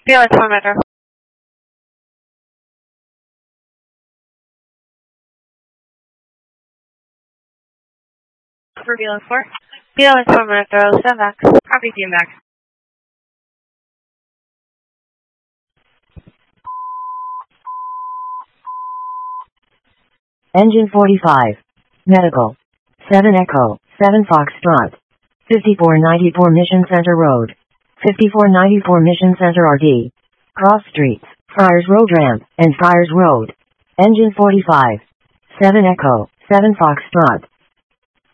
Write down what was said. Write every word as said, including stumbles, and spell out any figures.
Feelings for Metro. For Feelings for? Feelings for Metro, stand back. Copy, stand back. Engine forty-five. Medical. seven Echo, seven Foxtrot. fifty-four ninety-four Mission Center Road. fifty-four ninety-four Mission Center R D. Cross Streets, Friars Road Ramp, and Friars Road. Engine forty-five. seven Echo, seven Foxtrot.